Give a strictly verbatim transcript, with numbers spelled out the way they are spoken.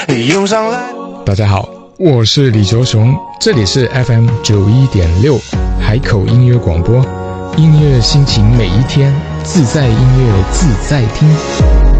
涌上来。 大家好，我是李卓雄，这里是 F M 九一点六海口音乐广播，音乐心情每一天，自在音乐自在听。